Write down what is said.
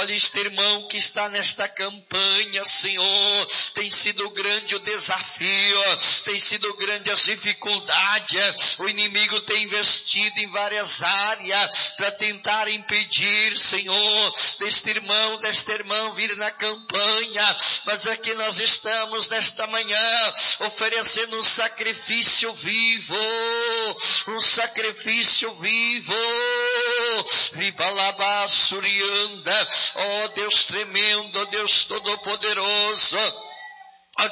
Olha este irmão que está nesta campanha, Senhor. Tem sido grande o desafio, tem sido grande as dificuldades. O inimigo tem investido em várias áreas para tentar impedir, Senhor, deste irmão, desta irmã vir na campanha. Mas aqui nós estamos nesta manhã oferecendo um sacrifício vivo, um sacrifício vivo. Ribalabassurianda, ó Deus tremendo, ó Deus todo-poderoso.